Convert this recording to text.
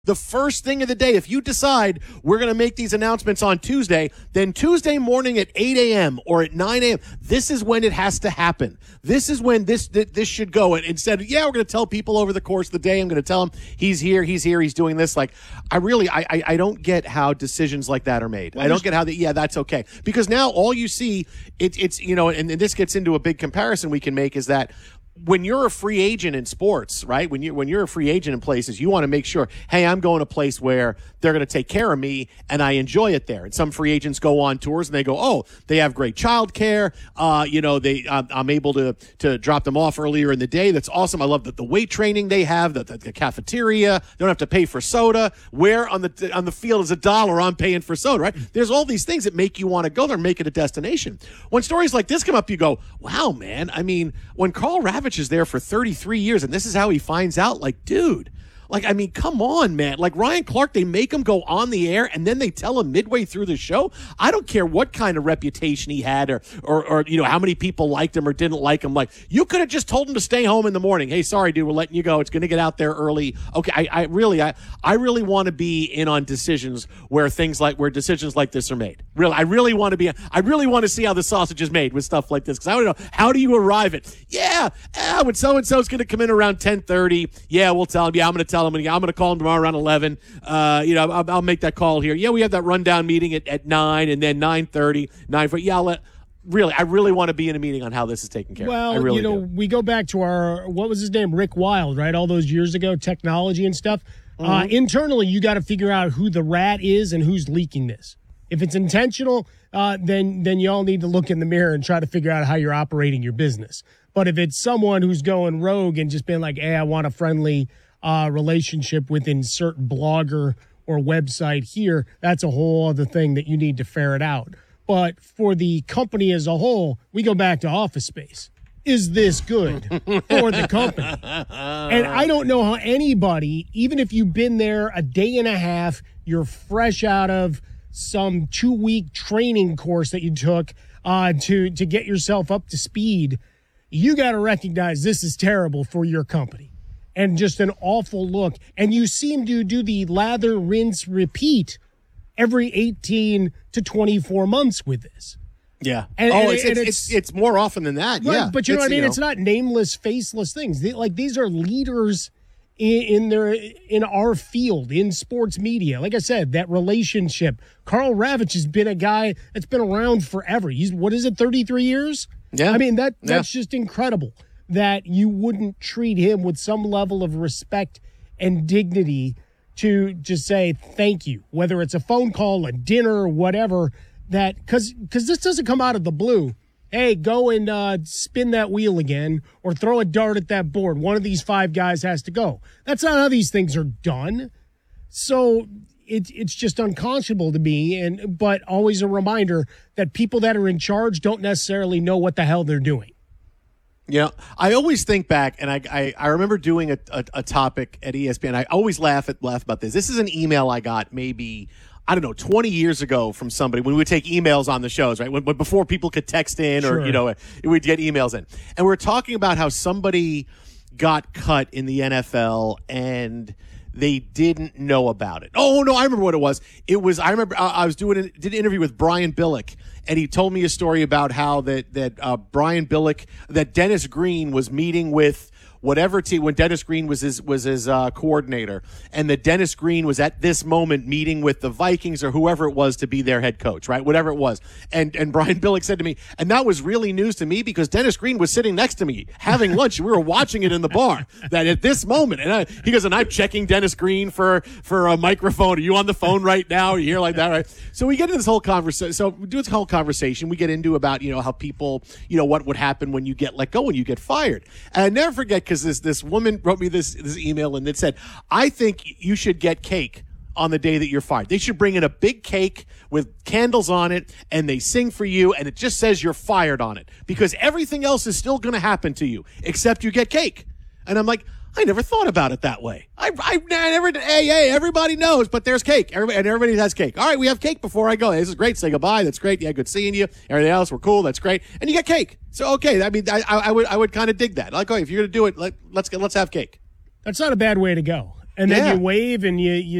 The first thing of the day, if you decide we're going to make these announcements on Tuesday, then Tuesday morning at 8 a.m. or at 9 a.m., this is when it has to happen. This is when this should go. And instead of, we're going to tell people over the course of the day, I'm going to tell them he's here, he's doing this. Like, I don't get how decisions like that are made. I don't get how that's okay. Because now all you see, it's and this gets into a big comparison we can make is that when you're a free agent in sports, right? When you're a free agent in places, you want to make sure, hey, I'm going to a place where they're going to take care of me and I enjoy it there. And some free agents go on tours and they go, oh, they have great child care. I'm able to drop them off earlier in the day. That's awesome. I love the weight training they have, the cafeteria. They don't have to pay for soda. Where on the field is $1, I'm paying for soda, right? There's all these things that make you want to go there and make it a destination. When stories like this come up, you go, wow, man. I mean, when Carl Ravitch is there for 33 years and this is how he finds out, like, dude, like, I mean, come on, man. Like, Ryan Clark, they make him go on the air and then they tell him midway through the show. I don't care what kind of reputation he had or how many people liked him or didn't like him. Like, you could have just told him to stay home in the morning. Hey, sorry, dude, we're letting you go. It's going to get out there early. Okay, I really want to be in on decisions where decisions like this are made. Really, I really want to see how the sausage is made with stuff like this, because I don't know, how do you arrive at, when so-and-so's going to come in around 10:30, we'll tell him, I'm going to tell him, I'm going to call him tomorrow around 11. I'll make that call here. We have that rundown meeting at 9 and then 9:30, 9:40. I really want to be in a meeting on how this is taken care of. I really do. We go back to what was his name? Rick Wild, right? All those years ago, technology and stuff. Mm-hmm. Internally, you got to figure out who the rat is and who's leaking this. If it's intentional, then y'all need to look in the mirror and try to figure out how you're operating your business. But if it's someone who's going rogue and just being like, hey, I want a friendly relationship with insert blogger or website here, that's a whole other thing that you need to ferret out. But for the company as a whole, we go back to Office Space. Is this good for the company? And I don't know how anybody, even if you've been there a day and a half, you're fresh out of some 2-week training course that you took to get yourself up to speed, you got to recognize this is terrible for your company. And just an awful look. And you seem to do the lather, rinse, repeat every 18 to 24 months with this. Yeah. It's more often than that. Right, yeah. But you know what I mean? It's not nameless, faceless things. These are leaders in our field, in sports media. Like I said, that relationship. Carl Ravitch has been a guy that's been around forever. He's, 33 years? Yeah. I mean, that's just incredible that you wouldn't treat him with some level of respect and dignity to just say thank you, whether it's a phone call, a dinner, whatever, that because this doesn't come out of the blue. Hey, go and spin that wheel again or throw a dart at that board. One of these 5 guys has to go. That's not how these things are done. So it's just unconscionable to me, but always a reminder that people that are in charge don't necessarily know what the hell they're doing. Yeah, I always think back, and I remember doing a topic at ESPN. I always laugh about this. This is an email I got maybe, 20 years ago from somebody when we would take emails on the shows, right? Before people could text in or, we'd get emails in. And we're talking about how somebody got cut in the NFL and they didn't know about it. Oh, no, I remember what it was. I remember I was did an interview with Brian Billick, and he told me a story about how that Brian Billick, that Dennis Green was meeting with whatever team when Dennis Green was his coordinator, and that Dennis Green was at this moment meeting with the Vikings or whoever it was to be their head coach, right? Whatever it was. And Brian Billick said to me, and that was really news to me because Dennis Green was sitting next to me having lunch. We were watching it in the bar. That at this moment, he goes, and I'm checking Dennis Green for a microphone. Are you on the phone right now? Are you here like that, right? So we get into this whole conversation. So we do this whole conversation. We get into about how people what would happen when you get let go, when you get fired. And I never forget, because this woman wrote me this email and it said, I think you should get cake on the day that you're fired. They should bring in a big cake with candles on it and they sing for you and it just says you're fired on it because everything else is still going to happen to you except you get cake. And I'm like, I never thought about it that way. I never, hey, everybody knows, but there's cake. Everybody has cake. All right, we have cake before I go. This is great. Say goodbye. That's great. Yeah, good seeing you. Everything else, we're cool. That's great. And you get cake. So, okay. I mean, I would kind of dig that. Like, okay, if you're going to do it, let's have cake. That's not a bad way to go. And then Yeah. you wave and you